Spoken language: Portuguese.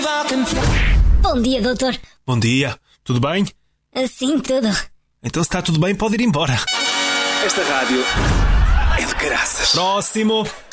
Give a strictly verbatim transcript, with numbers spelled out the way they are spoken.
Bom dia, doutor. Bom dia. Tudo bem? Sim, tudo. Então se está tudo bem pode ir embora. Esta rádio é de caraças. Próximo.